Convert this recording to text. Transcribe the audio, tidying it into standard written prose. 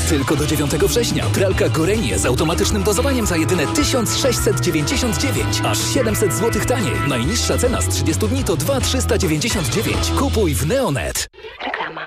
Tylko do 9 września. Pralka Gorenie z automatycznym dozowaniem za jedyne 1699. Aż 700 zł taniej. Najniższa cena z 30 dni to 2399. Kupuj w Neonet. Reklama.